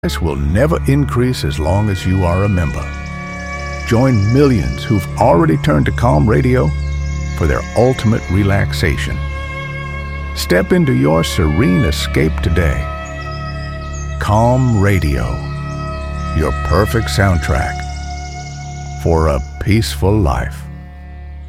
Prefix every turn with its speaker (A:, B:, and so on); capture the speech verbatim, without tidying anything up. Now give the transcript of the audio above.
A: price will never increase as long as you are a member. Join millions who've already turned to Calm Radio for their ultimate relaxation. Step into your serene escape today. Calm Radio, your perfect soundtrack for a peaceful life.